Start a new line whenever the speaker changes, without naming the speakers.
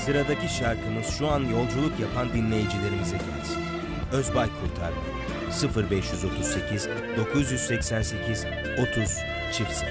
Sıradaki şarkımız şu an yolculuk yapan dinleyicilerimize gelsin. Özbay Kurtarma 0538 988 30 0